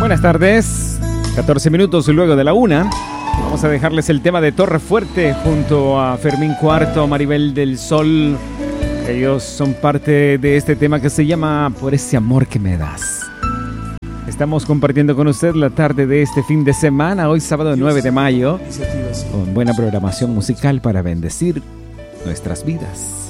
Buenas tardes, 14 minutos luego de la 1. Vamos a dejarles el tema de Torre Fuerte junto a Fermín Cuarto, Maribel del Sol. Ellos son parte de este tema que se llama Por ese amor que me das. Estamos compartiendo con usted la tarde de este fin de semana, hoy sábado 9 de mayo, con buena programación musical para bendecir nuestras vidas.